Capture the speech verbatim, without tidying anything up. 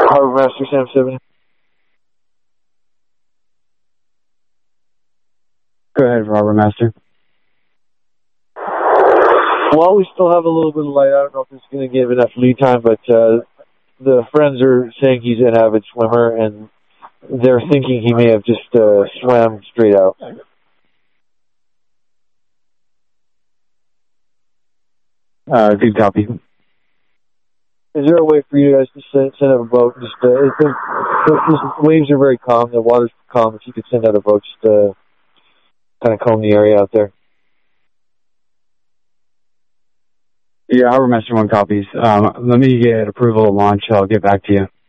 Harbor Master Sam seven. Go ahead, Harbor Master. Well, we still have a little bit of light. I don't know if it's going to give enough lead time, but uh, the friends are saying he's an avid swimmer, and they're thinking he may have just uh, swam straight out. Uh, good copy. Is there a way for you guys to send, send out a boat? Just uh, if, the, if the waves are very calm, the water's calm, if you could send out a boat, just uh, kind of comb the area out there. Yeah, Harbor Master one copies. Um, let me get approval to launch. I'll get back to you.